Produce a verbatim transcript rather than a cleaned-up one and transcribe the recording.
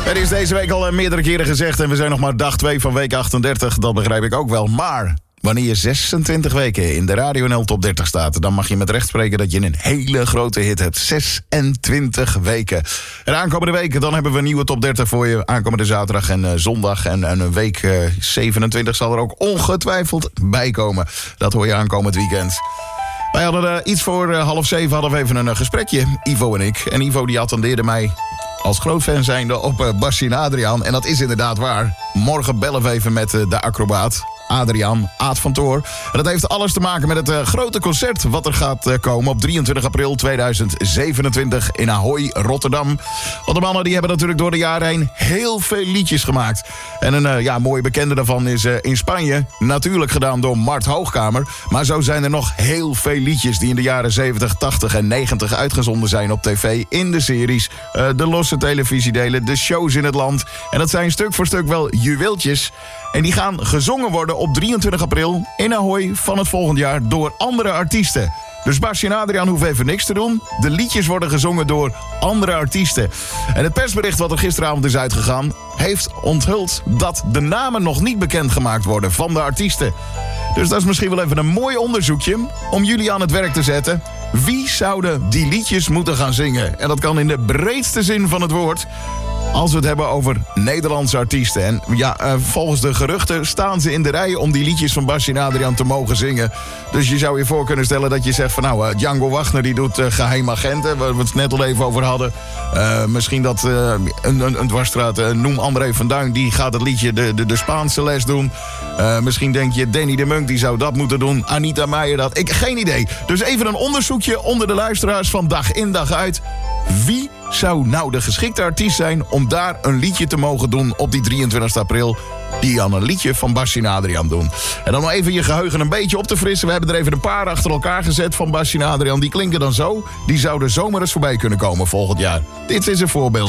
Het is deze week al meerdere keren gezegd en we zijn nog maar dag twee van week achtendertig. Dat begrijp ik ook wel. Maar wanneer je zesentwintig weken in de Radio N L Top dertig staat, dan mag je met recht spreken dat je een hele grote hit hebt. zesentwintig weken. En aankomende weken dan hebben we een nieuwe Top dertig voor je. Aankomende zaterdag en uh, zondag. En, en een week uh, zevenentwintig zal er ook ongetwijfeld bij komen. Dat hoor je aankomend weekend. Wij hadden uh, iets voor uh, half zeven hadden we even een uh, gesprekje, Ivo en ik. En Ivo die attendeerde mij als groot fan zijnde op uh, Bastien Adriaan. En dat is inderdaad waar. Morgen bellen we even met uh, de acrobaat Adriaan, Aad van Toor. En dat heeft alles te maken met het uh, grote concert wat er gaat uh, komen op drieëntwintig april tweeduizend zevenentwintig in Ahoy, Rotterdam. Want de mannen die hebben natuurlijk door de jaren heen heel veel liedjes gemaakt. En een uh, ja, mooie bekende daarvan is uh, in Spanje. Natuurlijk gedaan door Mart Hoogkamer. Maar zo zijn er nog heel veel liedjes die in de jaren zeventig, tachtig en negentig uitgezonden zijn op tv. In de series, uh, de losse televisiedelen, de shows in het land. En dat zijn stuk voor stuk wel juweeltjes. En die gaan gezongen worden op drieëntwintig april in Ahoy van het volgend jaar door andere artiesten. Dus Bastien Adriaan hoeft even niks te doen. De liedjes worden gezongen door andere artiesten. En het persbericht wat er gisteravond is uitgegaan heeft onthuld dat de namen nog niet bekendgemaakt worden van de artiesten. Dus dat is misschien wel even een mooi onderzoekje om jullie aan het werk te zetten. Wie zouden die liedjes moeten gaan zingen? En dat kan in de breedste zin van het woord, als we het hebben over Nederlandse artiesten. En ja, uh, volgens de geruchten staan ze in de rij om die liedjes van Bastien Adriaan te mogen zingen. Dus je zou je voor kunnen stellen dat je zegt van nou, uh, Django Wagner die doet uh, Geheim Agenten, waar we het net al even over hadden. Uh, misschien dat uh, een, een, een dwarsstraat, uh, noem André van Duin, die gaat het liedje de, de, de Spaanse les doen. Uh, misschien denk je Danny de Munk, die zou dat moeten doen. Anita Meijer dat. Ik, geen idee. Dus even een onderzoekje onder de luisteraars van dag in dag uit. Wie zou nou de geschikte artiest zijn om daar een liedje te mogen doen op die drieëntwintigste april... die aan een liedje van Bastien Adriaan doen. En dan nog even je geheugen een beetje op te frissen. We hebben er even een paar achter elkaar gezet van Bastien Adriaan. Die klinken dan zo. Die zouden zomaar eens voorbij kunnen komen volgend jaar. Dit is een voorbeeld.